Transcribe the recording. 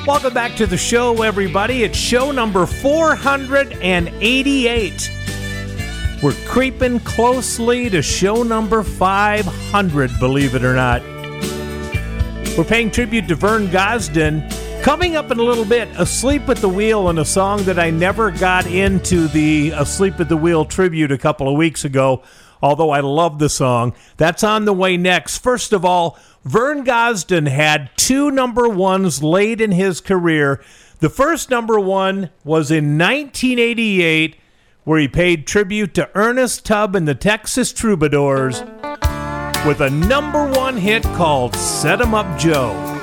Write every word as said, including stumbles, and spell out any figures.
Welcome back to the show, everybody. It's show number four hundred eighty-eight. We're creeping closely to show number five hundred, believe it or not. We're paying tribute to Vern Gosdin. Coming up in a little bit, Asleep at the Wheel, and a song that I never got into the Asleep at the Wheel tribute a couple of weeks ago, although I love the song. That's on the way next. First of all, Vern Gosdin had two number ones late in his career. The first number one was in nineteen eighty-eight, where he paid tribute to Ernest Tubb and the Texas Troubadours with a number one hit called Set 'em Up Joe.